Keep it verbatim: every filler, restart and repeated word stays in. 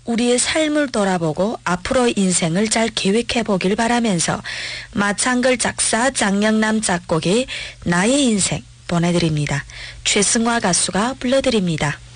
우리의 삶을 돌아보고 앞으로 인생을 잘 계획해보길 바라면서 마창글 작사 장영남 작곡의 나의 인생 보내드립니다. 최승화 가수가 불러드립니다.